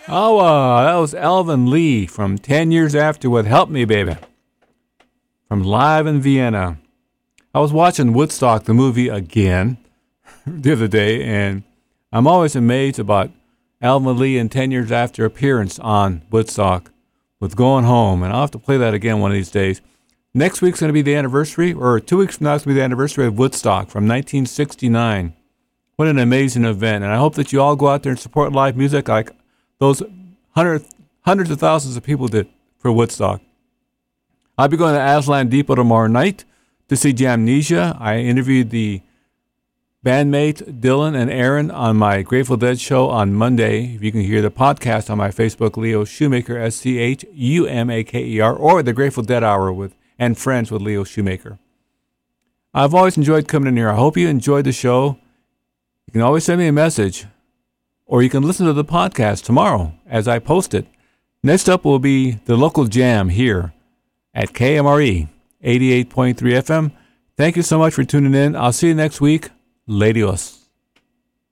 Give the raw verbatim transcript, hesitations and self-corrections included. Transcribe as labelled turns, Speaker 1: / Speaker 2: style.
Speaker 1: Oh, uh, that was Alvin Lee from ten years After with Help Me, Baby, from Live in Vienna. I was watching Woodstock, the movie, again the other day, and I'm always amazed about Alvin Lee and ten years After appearance on Woodstock with Going Home, and I'll have to play that again one of these days. Next week's going to be the anniversary, or two weeks from now it's going to be the anniversary of Woodstock from nineteen sixty-nine. What an amazing event, and I hope that you all go out there and support live music like those hundred, hundreds of thousands of people did for Woodstock. I'll be going to Aslan Depot tomorrow night to see Jamnesia. I interviewed the bandmate Dylan and Aaron on my Grateful Dead show on Monday. If you can hear the podcast on my Facebook, Leo Shoemaker, S C H U M A K E R, or the Grateful Dead Hour with and Friends with Leo Shoemaker. I've always enjoyed coming in here. I hope you enjoyed the show. You can always send me a message, or you can listen to the podcast tomorrow as I post it. Next up will be the local jam here at K M R E eighty-eight point three F M. Thank you so much for tuning in. I'll see you next week. Ladios.